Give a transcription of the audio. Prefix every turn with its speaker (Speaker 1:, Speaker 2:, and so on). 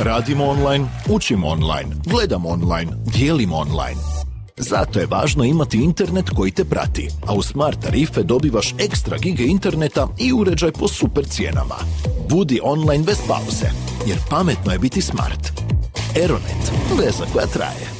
Speaker 1: Radimo online, učimo online, gledamo online, dijelimo online. Zato je važno imati internet koji te prati, a u Smart tarife dobivaš ekstra gige interneta i uređaj po super cijenama. Budi online bez pauze, jer pametno je biti smart. Aeronet, veza koja traje.